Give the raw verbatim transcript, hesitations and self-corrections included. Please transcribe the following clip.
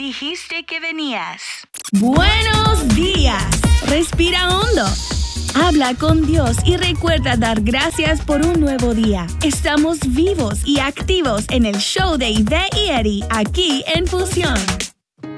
dijiste que venías. Buenos días. Respira hondo. Habla con Dios y recuerda dar gracias por un nuevo día. Estamos vivos y activos en el show de Ivette y Eddie, aquí en Fusión.